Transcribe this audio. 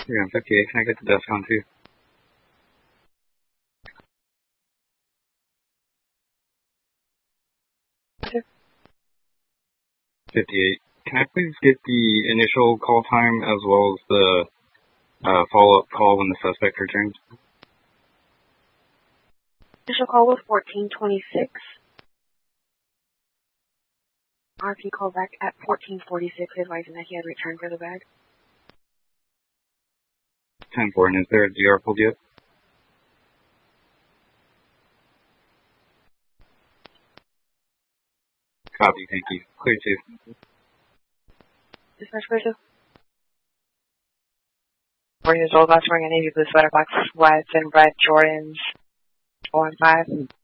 You're on 58. Can I get the desk on too? 58. Can I please get the initial call time as well as the follow-up call when the suspect returns? Initial call was 1426. RP called back at 1446 advising that he had returned for the bag. 10-4, and is there a DR pulled yet? Copy, thank you. Clear 2. Dispatch clear 2. 4 years old, last wearing a navy blue sweater, box sweats, and red Jordans 4 and 5.